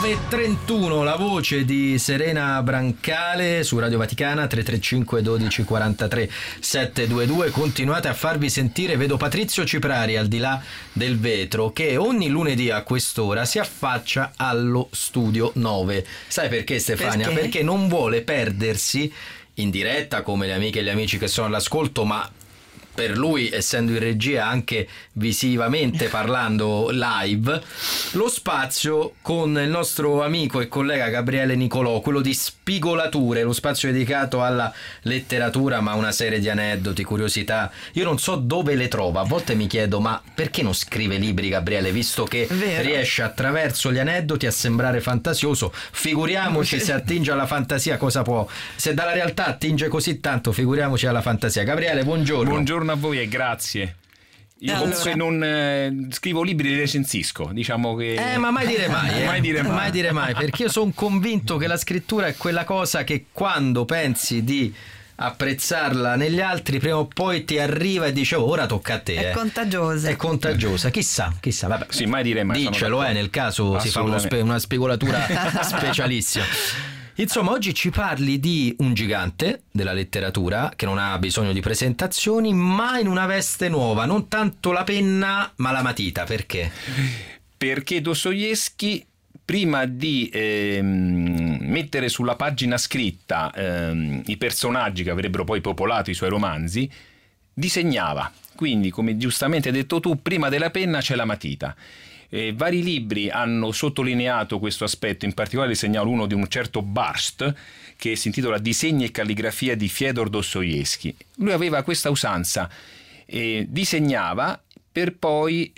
9:31, la voce di Serena Brancale su Radio Vaticana. 335 12 43 722. Continuate a farvi sentire. Vedo Patrizio Ciprari al di là del vetro che ogni lunedì a quest'ora si affaccia allo studio 9. Sai perché, Stefania? Perché non vuole perdersi in diretta come le amiche e gli amici che sono all'ascolto, ma per lui, essendo in regia, anche visivamente parlando live, lo spazio con il nostro amico e collega Gabriele Nicolò, quello di Spigolature, lo spazio dedicato alla letteratura, ma una serie di aneddoti, curiosità. Io non so dove le trova, a volte mi chiedo, ma perché non scrive libri, Gabriele, visto che riesce attraverso gli aneddoti a sembrare fantasioso? Figuriamoci se attinge alla fantasia cosa può, se dalla realtà attinge così tanto, figuriamoci alla fantasia. Gabriele, buongiorno. Buongiorno a voi e grazie. Io comunque non scrivo libri, li recensisco, diciamo che ma mai dire mai, mai dire mai, perché io sono convinto che la scrittura è quella cosa che quando pensi di apprezzarla negli altri prima o poi ti arriva e dice ora tocca a te. È contagiosa, chissà, vabbè. Sì, mai dire mai. Diccelo, nel caso si fa una spigolatura specialissima. Insomma, oggi ci parli di un gigante della letteratura che non ha bisogno di presentazioni, ma in una veste nuova, non tanto la penna ma la matita. Perché? Perché Dostoevskij, prima di mettere sulla pagina scritta i personaggi che avrebbero poi popolato i suoi romanzi, disegnava. Quindi, come giustamente hai detto tu, prima della penna c'è la matita. Vari libri hanno sottolineato questo aspetto, in particolare segnalo uno di un certo Barst che si intitola Disegni e calligrafia di Fyodor Dostoevskij. Lui aveva questa usanza, disegnava per poi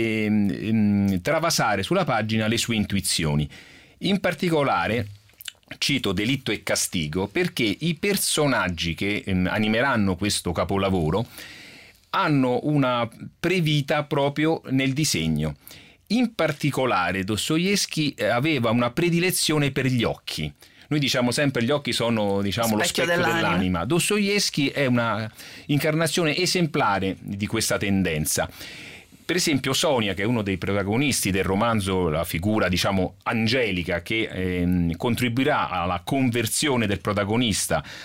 travasare sulla pagina le sue intuizioni. In particolare cito Delitto e Castigo perché i personaggi che animeranno questo capolavoro hanno una previta proprio nel disegno. In particolare Dostoevskij aveva una predilezione per gli occhi. Noi diciamo sempre gli occhi sono lo specchio dell'anima. Dostoevskij è una incarnazione esemplare di questa tendenza. Per esempio Sonia, che è uno dei protagonisti del romanzo, la figura angelica che contribuirà alla conversione del protagonista